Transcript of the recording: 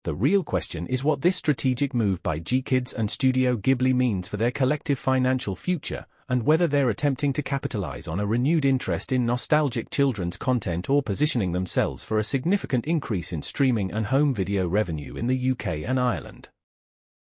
The real question is what this strategic move by GKIDS and Studio Ghibli means for their collective financial future, and whether they're attempting to capitalize on a renewed interest in nostalgic children's content or positioning themselves for a significant increase in streaming and home video revenue in the UK and Ireland.